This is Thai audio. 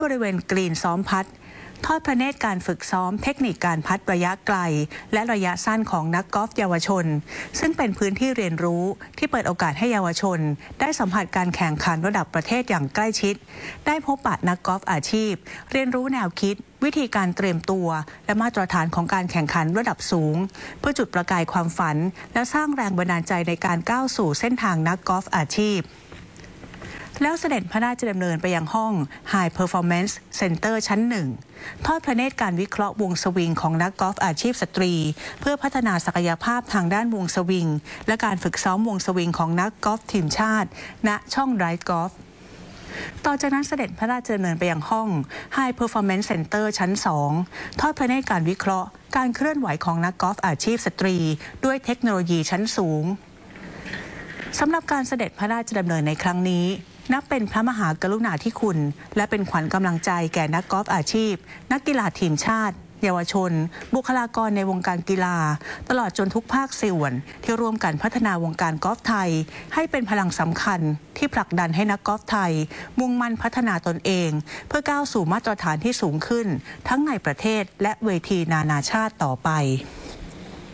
บริเวณกรีนซ้อมพัดทอดพระเนตรการฝึกซ้อมเทคนิคการพัดระยะไกลและระยะสั้นของนักกอล์ฟเยาวชนซึ่งเป็นพื้นที่เรียนรู้ที่เปิดโอกาสให้เยาวชนได้สัมผัสการแข่งขันระดับประเทศอย่างใกล้ชิดได้พบปะนักกอล์ฟอาชีพเรียนรู้แนวคิดวิธีการเตรียมตัวและมาตรฐานของการแข่งขันระดับสูงเพื่อจุดประกายความฝันและสร้างแรงบันดาลใจในการก้าวสู่เส้นทางนักกอล์ฟอาชีพแล้วเสด็จพระราชดำเนินไปยังห้อง High Performance Center ชั้น 1 ทอดพระเนตรการวิเคราะห์วงสวิงของนักกอล์ฟอาชีพสตรีเพื่อพัฒนาศักยภาพทางด้านวงสวิงและการฝึกซ้อมวงสวิงของนักกอล์ฟทีมชาติณช่องไรท์กอล์ฟต่อจากนั้นเสด็จพระราชดำเนินไปยังห้อง High Performance Center ชั้น 2 ทอดพระเนตรการวิเคราะห์การเคลื่อนไหวของนักกอล์ฟอาชีพสตรีด้วยเทคโนโลยีชั้นสูงสำหรับการเสด็จพระราชดำเนินในครั้งนี้นับเป็นพระมหากรุณาธิคุณและเป็นขวัญกำลังใจแก่นักกอล์ฟอาชีพนักกีฬาทีมชาติเยาวชนบุคลากรในวงการกีฬาตลอดจนทุกภาคส่วนที่ร่วมกันพัฒนาวงการกอล์ฟไทยให้เป็นพลังสำคัญที่ผลักดันให้นักกอล์ฟไทยมุ่งมั่นพัฒนาตนเองเพื่อก้าวสู่มาตรฐานที่สูงขึ้นทั้งในประเทศและเวทีนานาชาติต่อไป